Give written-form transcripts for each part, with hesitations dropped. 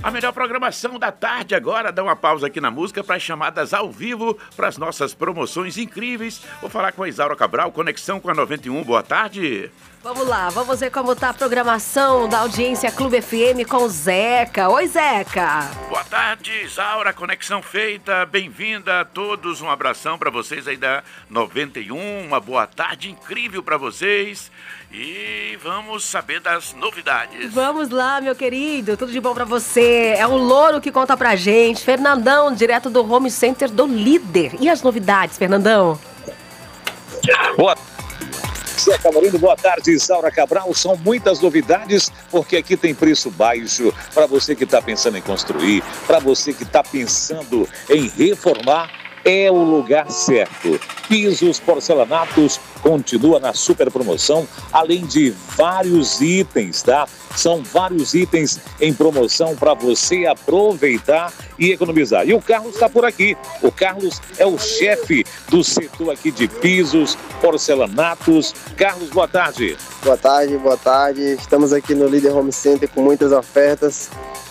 A melhor programação da tarde agora. Dá uma pausa aqui na música para as chamadas ao vivo, para as nossas promoções incríveis. Vou falar com a Isaura Cabral, Conexão com a 91. Boa tarde. Vamos lá, vamos ver como tá a programação da audiência Clube FM com o Zeca. Oi, Zeca. Boa tarde, Isaura, conexão feita, bem-vinda a todos, um abração para vocês aí da 91, uma boa tarde incrível para vocês e vamos saber das novidades. Vamos lá, meu querido, tudo de bom para você. É o Louro que conta pra gente, Fernandão, direto do Home Center do Líder. E as novidades, Fernandão? Boa Zeca Moreno, boa tarde, Isaura Cabral. São muitas novidades, porque aqui tem preço baixo para você que está pensando em construir, para você que está pensando em reformar, é o lugar certo. Pisos Porcelanatos continua na super promoção, além de vários itens, tá? São vários itens em promoção para você aproveitar e economizar. E o Carlos está por aqui. O Carlos é o chefe do setor aqui de pisos, porcelanatos. Carlos, boa tarde. Boa tarde, boa tarde. Estamos aqui no Líder Home Center com muitas ofertas.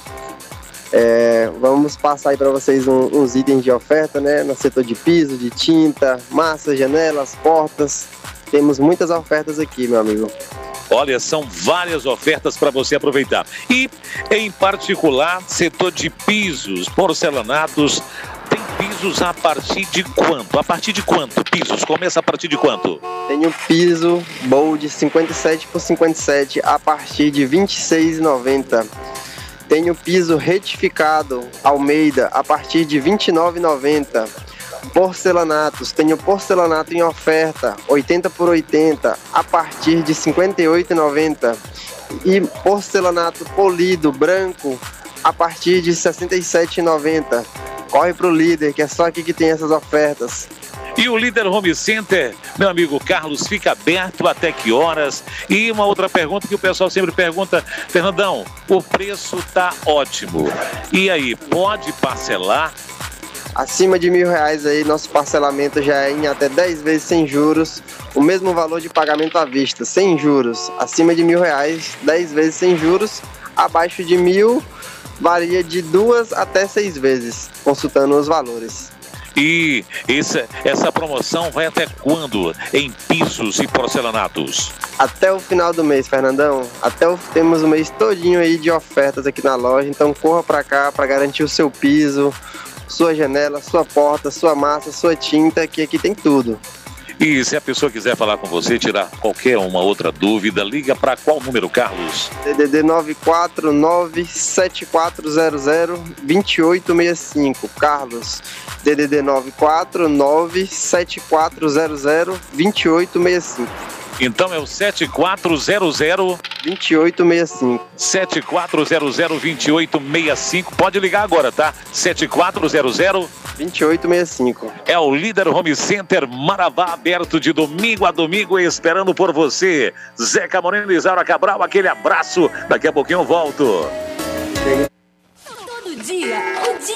Vamos passar aí para vocês uns itens de oferta, né? No setor de piso, de tinta, massa, janelas, portas. Temos muitas ofertas aqui, meu amigo. Olha, são várias ofertas para você aproveitar. E, em particular, setor de pisos, porcelanatos, tem pisos a partir de quanto? A partir de quanto? Pisos, começa a partir de quanto? Tem um piso Bold 57 por 57 a partir de R$ 26,90. Tem o piso retificado Almeida a partir de R$ 29,90. Porcelanatos, tem o porcelanato em oferta 80 por 80 a partir de R$ 58,90. E porcelanato polido branco a partir de R$ 67,90. Corre pro Líder, que é só aqui que tem essas ofertas. E o Líder Home Center, meu amigo Carlos, fica aberto até que horas? E uma outra pergunta que o pessoal sempre pergunta, Fernandão, o preço tá ótimo. E aí, pode parcelar? Acima de R$ 1.000 aí, nosso parcelamento já é em até 10 vezes sem juros, o mesmo valor de pagamento à vista, sem juros. Acima de R$ 1.000, 10 vezes sem juros, abaixo de 1.000, varia de 2 até 6 vezes, consultando os valores. E essa promoção vai até quando em pisos e porcelanatos? Até o final do mês, Fernandão. Temos o mês todinho aí de ofertas aqui na loja, então corra para cá para garantir o seu piso, sua janela, sua porta, sua massa, sua tinta, que aqui tem tudo. E se a pessoa quiser falar com você, tirar qualquer uma outra dúvida, liga para qual número, Carlos? DDD 949-7400-2865, Carlos. DDD 949-7400-2865. Então é o 7400-2865. 7400-2865. Pode ligar agora, tá? 7400-2865. É o Líder Home Center Marabá, aberto de domingo a domingo, esperando por você. Zeca Moreno e Isaura Cabral, aquele abraço. Daqui a pouquinho eu volto. Todo dia